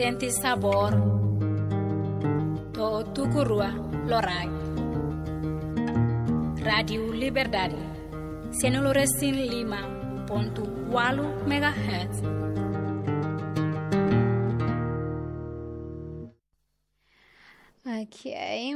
Senti sabor. To tukurua lorai. Radio Liberdade. Senoloresin 5.8 MHz. Ok,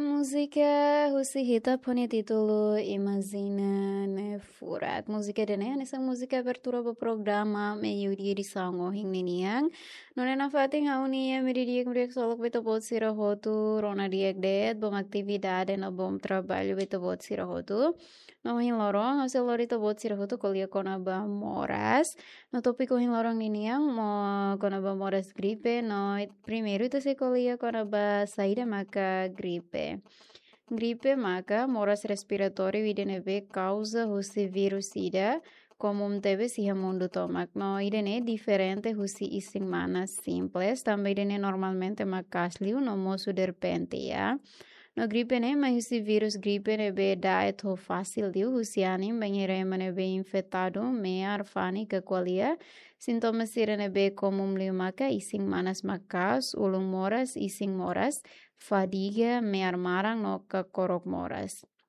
música Husihita punya título Imagina ne Furat. Música dene essa música abertura do programa meio-dia di sango hing niniang. Nona fating haunia meridiak meriak solok beto bot sirahotu rona diak det bom atividade na bom trabalho beto bot sirahotu. No hin lorong hasil lorito bot sirahotu kolia kona ba moras. No topiko hin lorong niniang mo kona ba moras gripe no primeiro itu se kolia kona ba saída maka gripe. Gripe maka moras respiratório idenebe causa husi vírus ida como teve si mundo tomak no idene diferente husi ising mana simples também idene normalmente makasliu no moço de repente ya. No gripe ne mas husi vírus gripe nebe daet ho fácil liu husi anim banheira nebe infectado me arfani que qualia sintomas sira nebe comum liu maka ising manas makas ulung moras ising moras fadiga me armarang no ka korok moras.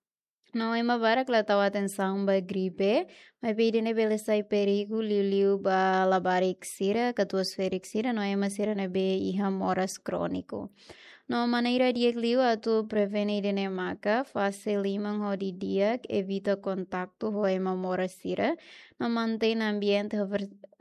No ema barak la tawa atenção ba gripe, mas peidine belesai perigo liu ba labarik sira, catuosferic sira, no ema sira nebe iha moras crônico. No maneira diak liu atu prevene idene maka, fase limang ho di diak, evita contacto ho ema moras sira, no mantém ambiente ho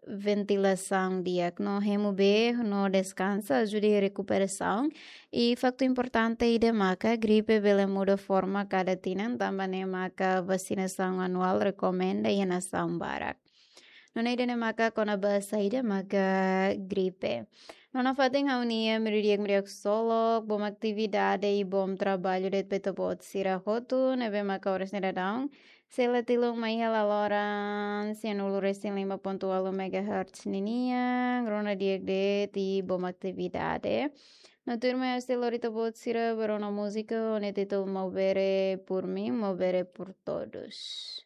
ventilação diak, no remo be, no descansa, ajuda a recuperação e facto importante ide maka, gripe bele muda forma cada tinan, também maka vacinação anual recomenda e nação barak. Nona ide maka kona bahasa ide maka gripe. Nona fating haunia meridiak solok, bom atividade e bom trabalho de petobot sirahotu, nebe maka horas nedadang. Sela tilung mai halaloran, sianulu resin 5.8 MHz niniang, rona diak de ti bom atividade. No turma este lorito bot sira, verona música, onde título Movere por mim, movere por todos.